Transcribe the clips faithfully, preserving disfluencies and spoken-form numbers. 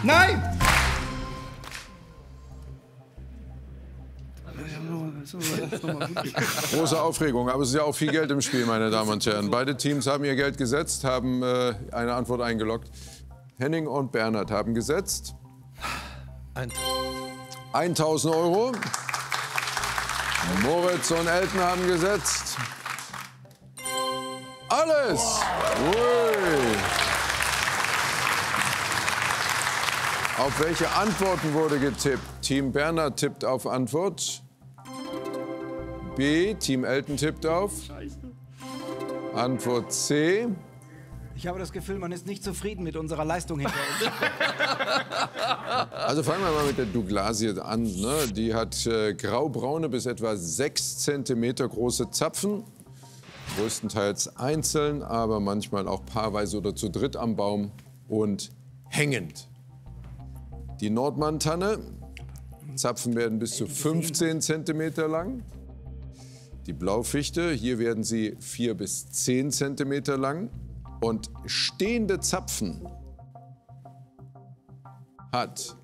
Nein! Große Aufregung, aber es ist ja auch viel Geld im Spiel, meine Damen und Herren. Beide Teams haben ihr Geld gesetzt, haben äh, eine Antwort eingeloggt. Henning und Bernhard haben gesetzt. tausend Euro. Moritz und Elton haben gesetzt. Alles! Ui. Auf welche Antworten wurde getippt? Team Bernhard tippt auf Antwort. B. Team Elton tippt auf. Antwort C. Ich habe das Gefühl, man ist nicht zufrieden mit unserer Leistung hinter uns. Also fangen wir mal mit der Douglasie an. Ne? Die hat äh, graubraune bis etwa sechs Zentimeter große Zapfen. Größtenteils einzeln, aber manchmal auch paarweise oder zu dritt am Baum und hängend. Die Nordmann-Tanne. Zapfen werden bis zu fünfzehn Zentimeter lang. Die Blaufichte, hier werden sie vier bis zehn Zentimeter lang. Und stehende Zapfen hat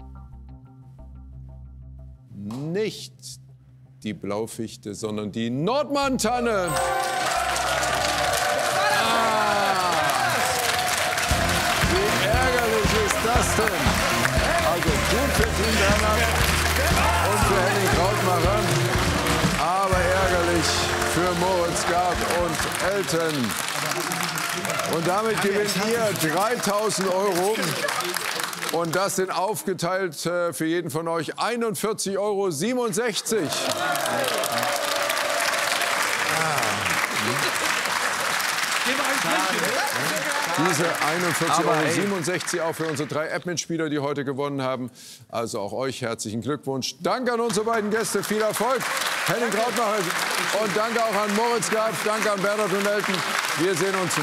nicht die Blaufichte, sondern die Nordmann-Tanne. Ah, wie ärgerlich ist das denn? Also gut für Team Bernhard und für Henning Krautmacher, aber ärgerlich für Moritz Gard und Elton. Und damit gewinnt ihr dreitausend Euro. Und das sind aufgeteilt äh, für jeden von euch einundvierzig Euro siebenundsechzig. Diese einundvierzig Euro siebenundsechzig auch für unsere drei App-Mitspieler, die heute gewonnen haben. Also auch euch herzlichen Glückwunsch. Danke an unsere beiden Gäste. Viel Erfolg. Henning Krautmacher und danke auch an Moritz Gard. Danke an Bernhard und Elton. Wir sehen uns